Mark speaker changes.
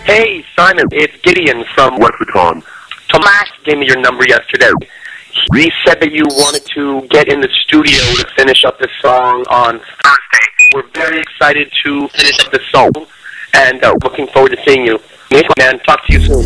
Speaker 1: Hey, Simon, it's Gideon from
Speaker 2: Westwood.
Speaker 1: Tomas gave me your number yesterday. He said that you wanted to get in the studio to finish up the song on Thursday. We're very excited to finish up the song and looking forward to seeing you. Man, talk to you soon.